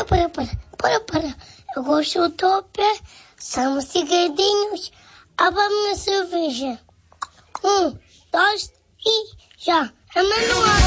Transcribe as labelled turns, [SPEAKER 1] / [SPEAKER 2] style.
[SPEAKER 1] Para. Eu gosto do topé, são cigadinhos, abre a minha cerveja. 1, 2 e já. A manual.